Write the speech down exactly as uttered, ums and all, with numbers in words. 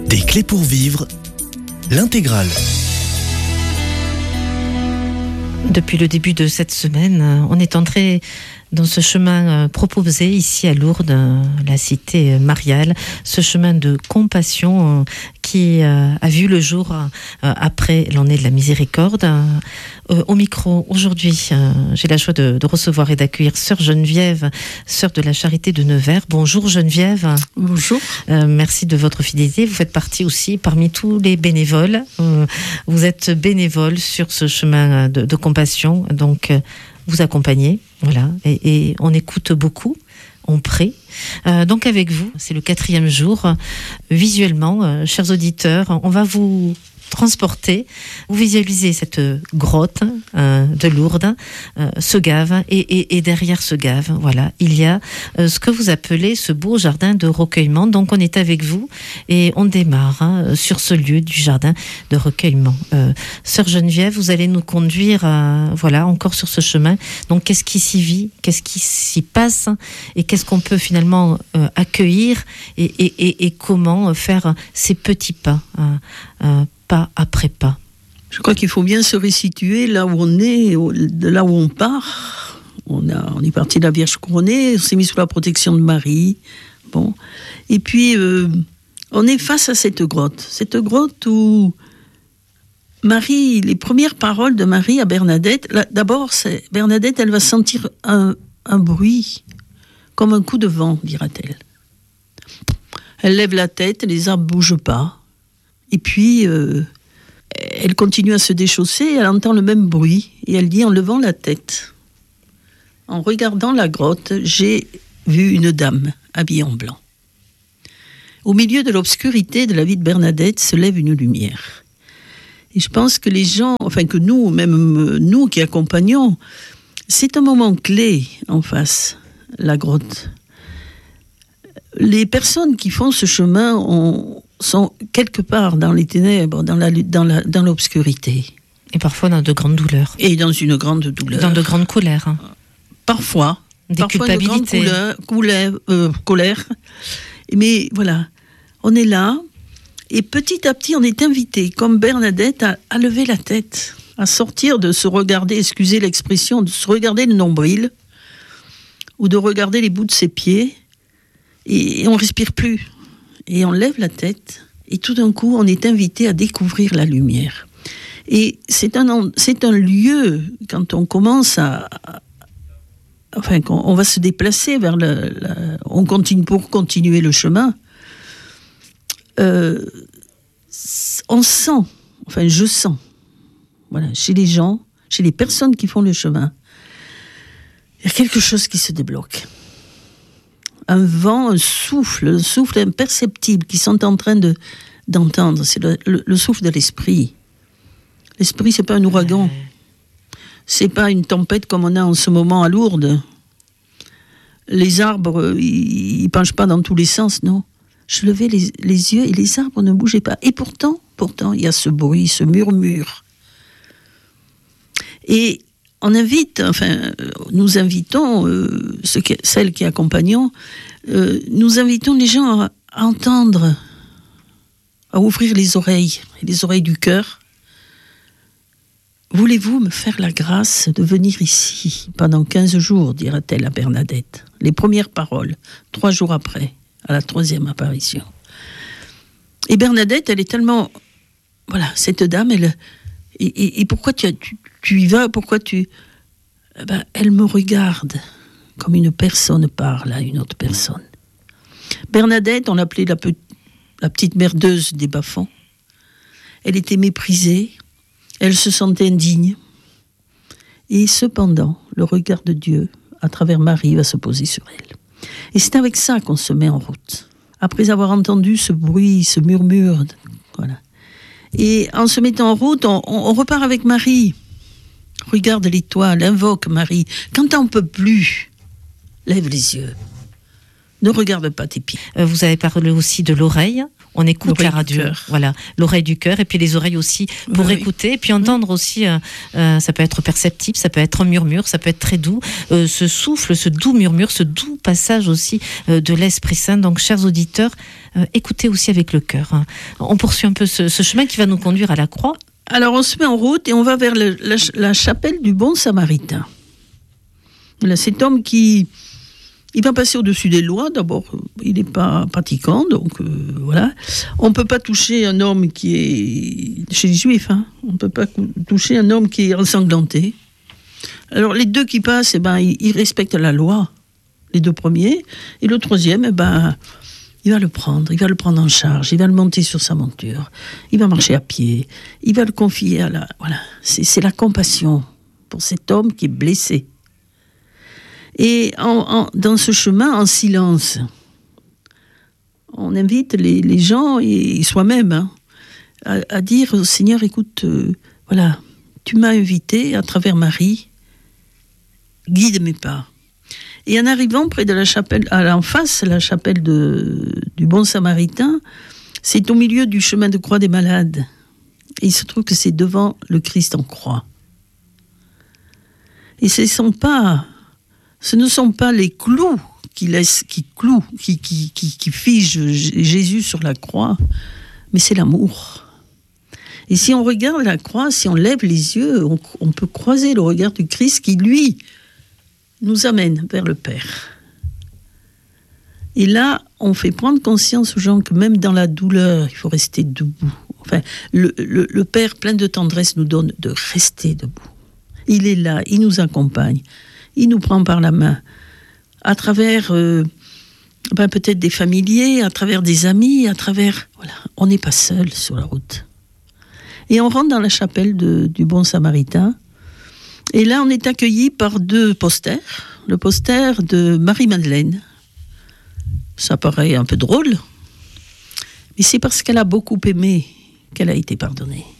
Des clés pour vivre, l'intégrale. Depuis le début de cette semaine, on est entré dans ce chemin proposé ici à Lourdes, la cité mariale, ce chemin de compassion qui a vu le jour après l'année de la miséricorde. Au micro, aujourd'hui, j'ai la joie de, de recevoir et d'accueillir Sœur Geneviève, sœur de la Charité de Nevers. Bonjour Geneviève. Bonjour. Euh, merci de votre fidélité. Vous faites partie aussi parmi tous les bénévoles. Euh, vous êtes bénévole sur ce chemin de, de compassion, donc euh, vous accompagnez, voilà, et, et on écoute beaucoup. On prie. Euh, donc avec vous, c'est le quatrième jour. Euh, visuellement, euh, chers auditeurs, on va vous transporter. Vous visualisez cette grotte euh, de Lourdes, euh, ce gave, et, et, et derrière ce gave, voilà, il y a euh, ce que vous appelez ce beau jardin de recueillement. Donc on est avec vous et on démarre hein, sur ce lieu du jardin de recueillement. Euh, Sœur Geneviève, vous allez nous conduire, euh, voilà, encore sur ce chemin. Donc qu'est-ce qui s'y vit, qu'est-ce qui s'y passe, et qu'est-ce qu'on peut finalement euh, accueillir, et, et, et, et comment faire ces petits pas. Euh, euh, pas après pas. Je crois qu'il faut bien se resituer là où on est, de là où on part. On, a, on est parti de la Vierge couronnée, on s'est mis sous la protection de Marie. Bon. Et puis, euh, on est face à cette grotte. Cette grotte où Marie, les premières paroles de Marie à Bernadette, là, d'abord, c'est, Bernadette, elle va sentir un, un bruit, comme un coup de vent, dira-t-elle. Elle lève la tête, les arbres ne bougent pas. Et puis, euh, elle continue à se déchausser, elle entend le même bruit, et elle dit en levant la tête, en regardant la grotte, j'ai vu une dame habillée en blanc. Au milieu de l'obscurité de la vie de Bernadette se lève une lumière. Et je pense que les gens, enfin que nous, même nous qui accompagnons, c'est un moment clé en face, la grotte. Les personnes qui font ce chemin ont... sont quelque part dans les ténèbres, dans, la, dans, la, dans l'obscurité. Et parfois dans de grandes douleurs. Et dans une grande douleur. Dans de grandes colères. Hein. Parfois. Des parfois culpabilités. Une grande couleur, couleur, euh, colère. Mais voilà, on est là, et petit à petit, on est invité, comme Bernadette, à, à lever la tête, à sortir de se regarder, excusez l'expression, de se regarder le nombril, ou de regarder les bouts de ses pieds, et, et on ne respire plus. Et on lève la tête, et tout d'un coup, on est invité à découvrir la lumière. Et c'est un, c'est un lieu, quand on commence à... à enfin, on, on va se déplacer vers le... le on continue, pour continuer le chemin, euh, on sent, enfin, je sens, voilà, chez les gens, chez les personnes qui font le chemin, il y a quelque chose qui se débloque. Un vent, un souffle, un souffle imperceptible qu'ils sont en train de, d'entendre. C'est le, le, le souffle de l'esprit. L'esprit, c'est pas un ouragan. C'est pas une tempête comme on a en ce moment à Lourdes. Les arbres, ils, ils penchent pas dans tous les sens, non. Je levais les, les yeux et les arbres ne bougeaient pas. Et pourtant, pourtant, il y a ce bruit, ce murmure. Et on invite, enfin, nous invitons, euh, ceux qui, celles qui accompagnons, euh, nous invitons les gens à, à entendre, à ouvrir les oreilles, les oreilles du cœur. Voulez-vous me faire la grâce de venir ici pendant quinze jours, dira-t-elle à Bernadette. Les premières paroles, trois jours après, à la troisième apparition. Et Bernadette, elle est tellement... Voilà, cette dame, elle... Et, et, et pourquoi tu, tu, tu y vas? Pourquoi tu... Eh ben, elle me regarde comme une personne parle à une autre personne. Bernadette, on l'appelait la, pe- la petite merdeuse des bas-fonds. Elle était méprisée, elle se sentait indigne. Et cependant, le regard de Dieu, à travers Marie, va se poser sur elle. Et c'est avec ça qu'on se met en route. Après avoir entendu ce bruit, ce murmure, voilà. Et en se mettant en route, on, on repart avec Marie. Regarde l'étoile, invoque Marie. Quand t'en peux plus, lève les yeux. Ne regarde pas tes pieds. Vous avez parlé aussi de l'oreille. on écoute l'oreille la radio. Du cœur. Voilà, l'oreille du cœur et puis les oreilles aussi pour oui, écouter et puis entendre aussi. Euh, euh, ça peut être perceptible, ça peut être un murmure, ça peut être très doux. Euh, ce souffle, ce doux murmure, ce doux passage aussi euh, de l'Esprit Saint. Donc, chers auditeurs, euh, écoutez aussi avec le cœur. Hein. On poursuit un peu ce, ce chemin qui va nous conduire à la croix. Alors, on se met en route et on va vers le, la, la chapelle du Bon Samaritain. Là, cet homme qui... Il va passer au-dessus des lois. D'abord, il n'est pas pratiquant, donc euh, voilà. On ne peut pas toucher un homme qui est... Chez les Juifs, hein, on ne peut pas toucher un homme qui est ensanglanté. Alors, les deux qui passent, eh ben, ils, ils respectent la loi, les deux premiers. Et le troisième, eh ben, il va le prendre, il va le prendre en charge, il va le monter sur sa monture, il va marcher à pied, il va le confier à la... Voilà, c'est, c'est la compassion pour cet homme qui est blessé. Et en, en, dans ce chemin, en silence, on invite les, les gens et soi-même hein, à, à dire au Seigneur, écoute, euh, voilà, tu m'as invité à travers Marie, guide mes pas. Et en arrivant près de la chapelle, à en face, la chapelle de, du Bon Samaritain, c'est au milieu du chemin de croix des malades. Et il se trouve que c'est devant le Christ en croix. Et ce sont pas... Ce ne sont pas les clous qui laissent, qui clouent, qui, qui, qui, qui figent Jésus sur la croix, mais c'est l'amour. Et si on regarde la croix, si on lève les yeux, on, on peut croiser le regard du Christ qui, lui, nous amène vers le Père. Et là, on fait prendre conscience aux gens que même dans la douleur, il faut rester debout. Enfin, le, le, le Père, plein de tendresse, nous donne de rester debout. Il est là, il nous accompagne. Il nous prend par la main, à travers euh, ben peut-être des familiers, à travers des amis, à travers... Voilà, on n'est pas seul sur la route. Et on rentre dans la chapelle de, du Bon Samaritain. Et là, on est accueilli par deux posters. Le poster de Marie-Madeleine. Ça paraît un peu drôle, mais c'est parce qu'elle a beaucoup aimé qu'elle a été pardonnée.